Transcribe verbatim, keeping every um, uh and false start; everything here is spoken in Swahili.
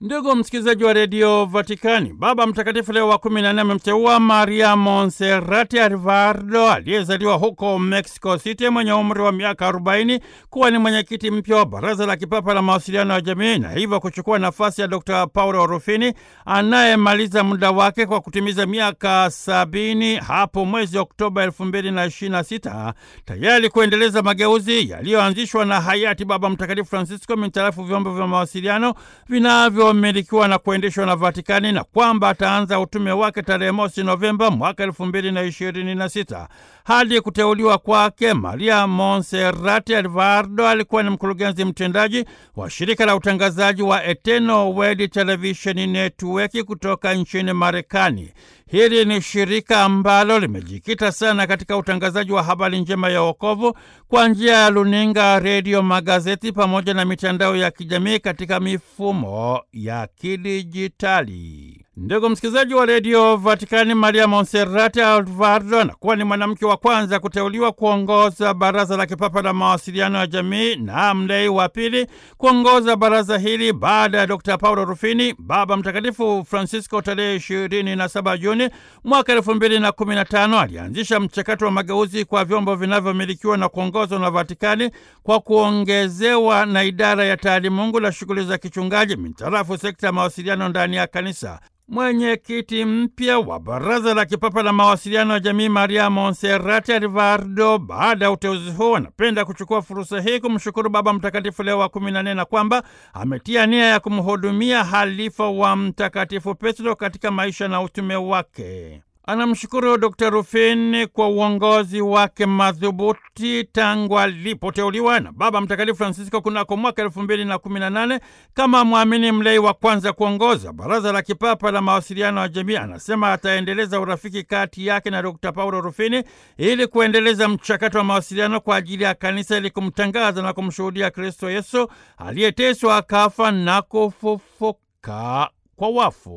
Ndugu msikilizaji wa redio Vatikani, Baba Mtakatifu Leo wa kumi na nne amemteua Maria Monserrate Alvarado aliyezaliwa huko Mexico City mwenye umri wa miaka arobaini kuwa ni mwenyekiti mpya wa Baraza la Kipapa la Mawasiliano ya Jamii, na hivyo kuchukua nafasi ya Dokta Paolo Rufini anayemaliza muda wake kwa kutimiza miaka sabini hapo mwezi Oktoba elfu mbili na ishirini na sita, tayari kuendeleza mageuzi yaliyoanzishwa na hayati Baba Mtakatifu Francisco mintarafu vyombo vya mawasiliano vinavyo milikiwa na kuendeshwa na Vatikani, na kwamba ataanza utume wake tarehe mosi Novemba mwaka elfu mbili na ishirini na sita. Hadi kuteuliwa kwake, Maria Monserrate Alvarado alikuwa ni mkurugenzi mtendaji wa shirika la utangazaji wa Eternal Word Television Network kutoka nchini Marekani. Hili ni shirika ambalo limejikita sana katika utangazaji wa habari njema ya wokovu kwa njia ya runinga, redio, magazeti pamoja na mitandao ya kijamii katika mifumo ya kidijitali. Ndugu msikilizaji wa redio Vatikani, Maria Monserrate Alvarado anakuwa ni mwanamke wa kwanza kuteuliwa kuongoza Baraza la Kipapa la Mawasiliano ya Jamii na mlei wa pili kuongoza baraza hili baada ya Dokta Paolo Rufini. Baba Mtakatifu Francisco tarehe ishirini na saba Juni mwaka elfu mbili na kumi na tano alianzisha mchakato wa mageuzi kwa vyombo vinavyomilikiwa na kuongozwa na Vatikani kwa kuongezewa na idara ya taalimungu la shughuli za kichungaji mintarafu sekta ya mawasiliano ndani ya kanisa. Mwenyekiti mpya wa Baraza la Kipapa la Mawasiliano ya Jamii, Maria Monserrate Alvarado, baada ya uteuzi huu, anapenda kuchukua fursa hii kumshukuru Baba Mtakatifu Leo wa kumi na nne na kwamba ametia nia ya kumhudumia halifa wa Mtakatifu Petro katika maisha na utume wake. Anamshukuru Dokta Rufini kwa uongozi wake madhubuti tangu alipoteuliwa na Baba Mtakatifu Francisco kunako mwaka elfu mbili na kumi na nane kama mwamini mlei wa kwanza kuongoza Baraza la Kipapa la Mawasiliano ya Jamii. Anasema ataendeleza urafiki kati yake na Dokta Paolo Rufini ili kuendeleza mchakato wa mawasiliano kwa ajili ya kanisa ili kumtangaza na kumshuhudia Kristo Yesu aliyeteswa, akafa na kufufuka kwa wafu.